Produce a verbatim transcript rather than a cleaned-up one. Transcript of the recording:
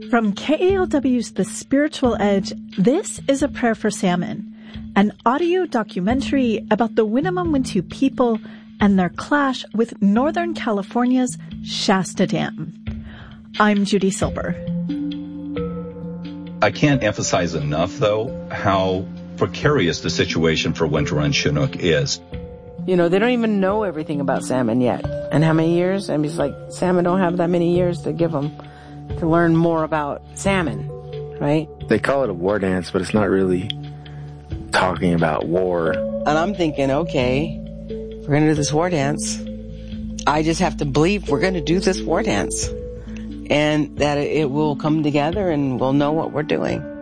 From K A L W's The Spiritual Edge, this is A Prayer for Salmon, an audio documentary about the Winnemem-Wintu people and their clash with Northern California's Shasta Dam. I'm Judy Silber. I can't emphasize enough, though, how precarious the situation for Winter Run Chinook is. You know, they don't even know everything about salmon yet. And how many years? I mean, it's like salmon don't have that many years to give them to learn more about salmon, right? They call it a war dance, but it's not really talking about war. And I'm thinking, okay, we're going to do this war dance. I just have to believe we're going to do this war dance and that it will come together and we'll know what we're doing.